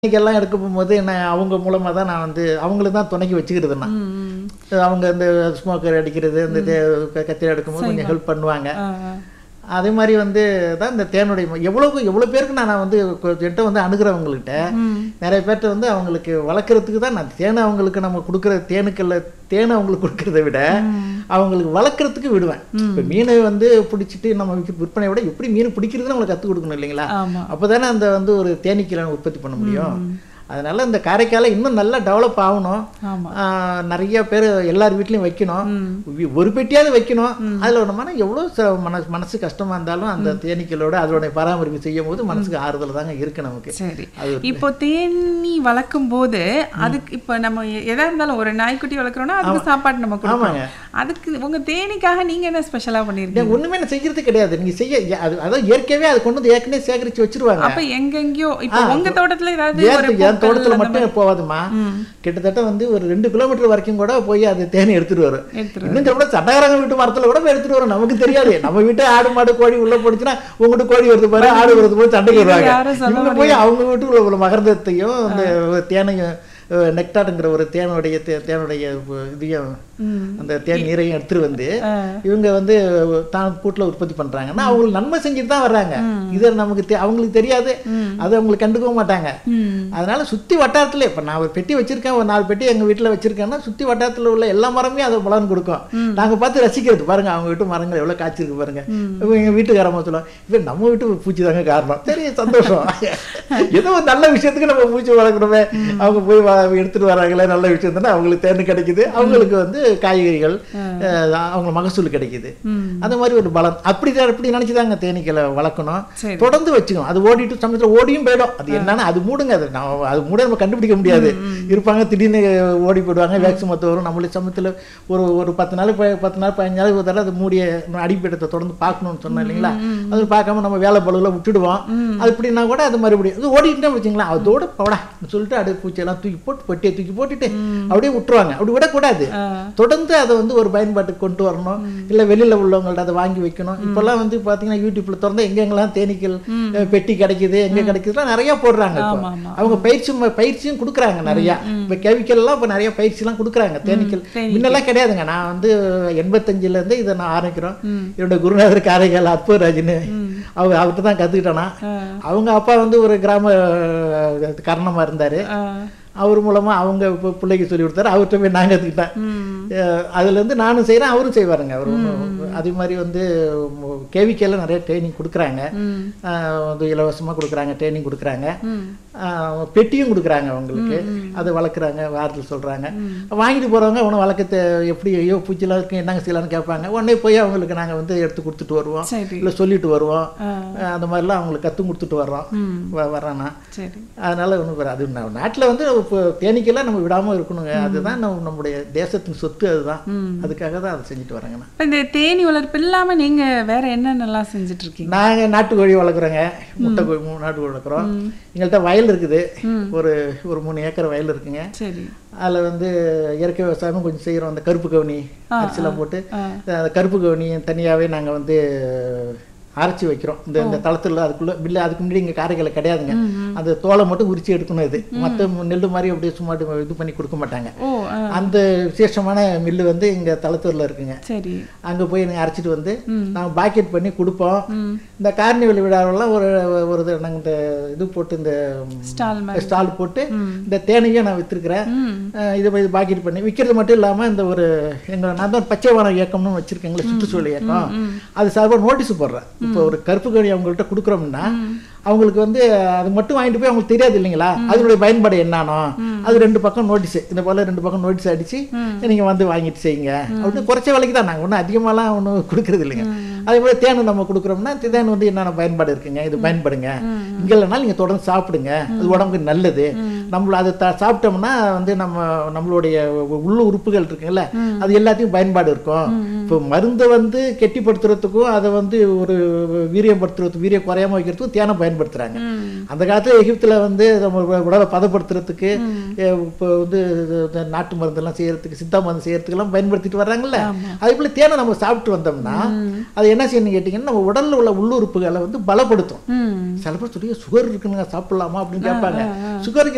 இன்னைக்கெல்லாம் எடுக்க போகும்போது என்ன அவங்க மூலமா தான் நான் வந்து அவங்கள தான் துணைக்கு வச்சுக்கிறது நான். அவங்க இந்த ஸ்மோக்கர் அடிக்கிறது இந்த கத்திரி எடுக்கும்போது கொஞ்சம் ஹெல்ப் பண்ணுவாங்க. அதே மாதிரி வந்து தான் இந்த தேனுடைய எவ்வளோ பேருக்கு நான் வந்து என்கிட்ட வந்து அணுகிறவங்கள்கிட்ட நிறைய பேர்கிட்ட வந்து அவங்களுக்கு வளர்க்குறதுக்கு தான் நான் தேனை அவங்களுக்கு நம்ம கொடுக்குற தேனை அவங்களுக்கு கொடுக்கறத விட அவங்களுக்கு வளர்க்குறதுக்கு விடுவேன். இப்போ மீனை வந்து பிடிச்சிட்டு நம்ம விற்பனை விட எப்படி மீன் பிடிக்கிறதுன்னு அவங்களுக்கு கற்றுக் கொடுக்கணும் இல்லைங்களா? அப்போ தானே அந்த வந்து ஒரு தேனீக்களை உற்பத்தி பண்ண முடியும். அதனால இந்த காரைக்காலை இன்னும் நல்லா டெவலப் ஆகணும். நிறைய பேர் எல்லார் வீட்லையும் வைக்கணும். ஒரு பெட்டியாவது வைக்கணும். அதில் நம்ம எவ்வளோ மனசு கஷ்டமா இருந்தாலும் அந்த தேனீக்களோட அதோட பராமரிப்பு செய்யும் போது மனசுக்கு ஆறுதல் தாங்க இருக்கு நமக்கு. சரி, இப்போ தேனி வளர்க்கும் போது அதுக்கு இப்போ நம்ம எதா இருந்தாலும் ஒரு நாய்க்குட்டி வளர்க்குறோம்னா அதுக்கு சாப்பாடு நம்ம கொடுப்போம். அதுக்கு உங்க தேனிக்காக நீங்க என்ன ஸ்பெஷலா பண்ணிருக்கீங்க? ஒண்ணுமே நான் செய்யறது கிடையாது. நீங்க செய்ய அதாவது இயற்கையாவே அது கொண்டு வந்து ஏற்கனவே சேகரிச்சு வச்சிருவாங்க. அப்ப எங்கெங்கயோ இப்போ உங்க தோட்டத்துல ஏதாவது தோட்டத்துல மட்டும் போகாதுமா, கிட்டத்தட்ட வந்து ஒரு 2 கிலோமீட்டர் வரைக்கும் கூட போய் அது தேனி எடுத்துட்டு வரும். இன்னும் கூட சட்டகாரங்க வீட்டு மரத்துல கூட போய் எடுத்துட்டு வரும். நமக்கு தெரியாது. நம்ம வீட்டு ஆடு மாடு கோழி உள்ள போடுச்சுன்னா உங்ககிட்ட கோழி வருது பாரு, ஆடு வருது போய் சண்டைக்கு வருவாங்க. இவங்க போய் அவங்க வீட்டுக்குள்ள உள்ள மகரந்தத்தையும் இந்த தேனையும் நெக்டார்ங்கிற ஒரு தேனுடைய இதையும் அந்த தேன் நீரையும் எடுத்துட்டு வந்து இவங்க வந்து தான் கூட்டில் உற்பத்தி பண்றாங்கன்னா அவங்களுக்கு நன்மை செஞ்சுட்டு தான் வர்றாங்க. இது நமக்கு அவங்களுக்கு தெரியாது, அது அவங்களுக்கு கண்டுக்கவும் மாட்டாங்க. அதனால சுத்தி வட்டாரத்துல இப்ப நான் ஒரு பெட்டி வச்சிருக்கேன், ஒரு 4 பெட்டி எங்க வீட்டுல வச்சிருக்கேன்னா சுத்தி வட்டாரத்துல உள்ள எல்லா மரமே அதை பலன் கொடுக்கும். நாங்க பார்த்து ரசிக்கிறது. பாருங்க அவங்க வீட்டு மரங்கள் எவ்வளவு காய்ச்சிருக்கு பாருங்க. எங்க வீட்டுக்காரமா சொல்லுவோம், இப்ப நம்ம வீட்டு பூச்சி தாங்க காரணம். சரி, சந்தோஷம். ஏதோ ஒரு நல்ல விஷயத்துக்கு நம்ம பூச்சி வளர்க்கணுமே. அவங்க போய் எடுத்துட்டு வராங்களே, நல்ல விஷயம் தானே. அவங்களுக்கு தேன் கிடைக்குது, அவங்களுக்கு வந்து காய்கறிகள் அவங்க மகசூல் கிடைக்குது. அந்த மாதிரி ஒரு பலன் அப்படி நினைச்சுதாங்க தேனீக்களை வளர்க்கணும், தொடர்ந்து வச்சுக்கணும். அது ஓடிட்டு சமயத்தில் ஓடியும் போயிடும். அது என்னன்னா அது மூடுங்க, அது மூட நம்ம கண்டுபிடிக்க முடியாது. இருப்பாங்க, திடீர்னு ஓடி போயிடுவாங்க, வேக்சின் மொத்தம் வரும். நம்மளுடைய சமயத்தில் ஒரு 10 நாள் 15 நாள் ஒரு தடவை அது மூடிய அடிப்படத்தை தொடர்ந்து பார்க்கணும்னு சொன்னோம் இல்லைங்களா? அது பார்க்காம நம்ம வேலை பழுவில் விட்டுடுவோம். அது இப்படின்னா கூட அது மறுபடியும் அது ஓடிக்கிட்டே வச்சுங்களா, அதோட பவடா சொல்லிட்டு அப்படியே பூச்சியெல்லாம் தூக்கி போட்டு பொட்டியை தூக்கி போட்டுட்டு அப்படியே விட்டுருவாங்க. அப்படி விடக்கூடாது. தொடர்ந்து அதை வந்து ஒரு பயன்பாட்டுக்கு கொண்டு வரணும். இல்லை வெளியில் உள்ளவங்கள்ட்ட அதை வாங்கி வைக்கணும். இப்போல்லாம் வந்து பார்த்தீங்கன்னா யூடியூப்ல திறந்தா எங்கெங்கெல்லாம் தேனீக்கள் பெட்டி கிடைக்குது, எங்கே கிடைக்குதுலாம் நிறைய போடுறாங்க. அவங்க பயிற்சியும் கொடுக்குறாங்க நிறையா. இப்போ கெமிக்கல்லாம் இப்போ நிறைய பயிற்சிலாம் கொடுக்குறாங்க. தேனீக்கள் முன்னெல்லாம் கிடையாதுங்க. நான் வந்து 85லேருந்து இதை நான் ஆரம்பிக்கிறோம். என்னோட குருநாதர் காரைக்கால் அப்பராஜின்னு அவர்கிட்ட தான் கற்றுக்கிட்டேன்னா. அவங்க அப்பா வந்து ஒரு கிராம காரணமாக இருந்தார். அவர் மூலமா அவங்க பிள்ளைக்கு சொல்லி கொடுத்தாரு. அவர்கிட்ட போய் நான் கற்றுக்கிட்டேன். அதுலேருந்து நானும் செய்கிறேன், அவரும் செய்வாருங்க. அவர் அதே மாதிரி வந்து கேவிக்கையில் நிறைய ட்ரைனிங் கொடுக்குறாங்க. வந்து இலவசமாக கொடுக்குறாங்க, ட்ரைனிங் கொடுக்குறாங்க, பெட்டியும் கொடுக்குறாங்க அவங்களுக்கு. அதை வளர்க்குறாங்க, வாரத்தில் சொல்கிறாங்க. வாங்கிட்டு போகிறவங்க உன வளர்க்க எப்படி ஐயோ பூச்சிலாம் இருக்கு என்னங்க செய்யலான்னு கேட்பாங்க. உடனே போய் அவங்களுக்கு நாங்கள் வந்து எடுத்து கொடுத்துட்டு வருவோம், இல்லை சொல்லிட்டு வருவோம். அந்த மாதிரிலாம் அவங்களுக்கு கற்றுக் கொடுத்துட்டு வர்றோன்னா. அதனால ஒன்றும் அது நாட்டில் வந்து தேனீக்கெல்லாம் நம்ம விடாமல் இருக்கணுங்க. அதுதான் நம்முடைய தேசத்தின் சொத்து. அதுதான், அதுக்காக தான் அதை செஞ்சுட்டு வரேங்கண்ணா. இந்த தேனி வளர்ப்பு இல்லாமல் நீங்கள் வேற என்னென்னலாம் செஞ்சுட்டு இருக்கீங்க? நாங்கள் நாட்டுக்கோழி வளர்க்குறோங்க, முட்டைக்கோழி நாட்டுக்கோழி வளர்க்குறோம். எங்கள்கிட்ட வயல் இருக்குது, ஒரு 3 ஏக்கர் வயல் இருக்குங்க. சரி, அதில் வந்து இயற்கை விவசாயமும் கொஞ்சம் செய்கிறோம். அந்த கருப்பு கவுனி அரிசிலாம் போட்டு அந்த கருப்பு கவுனி தனியாகவே நாங்கள் வந்து அரைச்சி வைக்கிறோம். இந்த தளத்தில் அதுக்குள்ள பில்லு அதுக்கு முன்னாடி இங்கே காரைக்கால கிடையாதுங்க. அந்த தோலை மட்டும் உரிச்சு எடுக்கணும். இது மற்ற நெல் மாதிரி அப்படியே சும்மா இது பண்ணி கொடுக்க மாட்டாங்க. அந்த விசேஷமான மில்லு வந்து இங்கே தளத்தூரில் இருக்குங்க. சரி, அங்கே போய் நீங்கள் அரைச்சிட்டு வந்து நாங்கள் பாக்கெட் பண்ணி கொடுப்போம். இந்த கார்னிவல் விழாவெல்லாம் ஒரு நாங்கள் இந்த இது போட்டு இந்த ஸ்டால் போட்டு இந்த தேனையும் நான் விற்றுருக்கிறேன். இது பாக்கெட் பண்ணி விற்கிறது மட்டும் இல்லாமல் இந்த ஒரு நான் தான் பச்சை வானம் இயக்கம்னு வச்சுருக்கேங்களே, சுற்றுச்சூழல் இயக்கம். அது சார்பாக நோட்டீஸ் போடுறேன். இப்போ ஒரு கருப்பு கவுனி அவங்கள்ட்ட கொடுக்குறோம்னா அவங்களுக்கு வந்து அது மட்டும் வாங்கிட்டு போய் அவங்களுக்கு தெரியாது இல்லைங்களா, அதனுடைய பயன்பாடு என்னானோ. அது 2 பக்கம் நோட்டீஸ், இந்த போல 2 பக்கம் நோட்டீஸ் அடிச்சு நீங்க வந்து வாங்கிட்டு செய்யுங்க அப்படின்னு குறைச்ச விலைக்கு தான். நாங்கள் ஒன்றும் அதிகமாலாம் ஒன்றும் கொடுக்கறது இல்லைங்க. அதே போல தேன் நம்ம கொடுக்குறோம்னா தேன் வந்து என்னென்ன பயன்பாடு இருக்குங்க, இது பயன்படுங்க, இங்கே இல்லைனாலும் நீங்கள் தொடர்ந்து சாப்பிடுங்க, அது உடம்புக்கு நல்லது. நம்மள அதை சாப்பிட்டோம்னா வந்து நம்மளுடைய உள்ள உறுப்புகள் இருக்குங்கல்ல, அது எல்லாத்தையும் பயன்பாடு இருக்கும். இப்போ மருந்தை வந்து கெட்டிப்படுத்துறதுக்கும் அதை வந்து ஒரு வீரியப்படுத்துறதுக்கு வீரியம் குறையாம வைக்கிறதுக்கும் தேனை பயன்படுத்துறாங்க. அந்த காலத்துல எகிப்துல வந்து நம்ம உடலை பதப்படுத்துறதுக்கு இப்போ வந்து நாட்டு மருந்தெல்லாம் செய்யறதுக்கு, சித்தா மருந்து செய்யறதுக்கு எல்லாம் பயன்படுத்திட்டு வர்றாங்கல்ல. அதே போல தேனை நம்ம சாப்பிட்டு வந்தோம்னா அது என்ன செய்யணும் கேட்டீங்கன்னா நம்ம உடல்ல உள்ள உள்ளுறுப்புகளை வந்து பலப்படுத்தும். சில பேர் சொல்லி சுகர் இருக்குன்னு சாப்பிடலாமா அப்படின்னு கேட்பாங்க. சுகருக்கு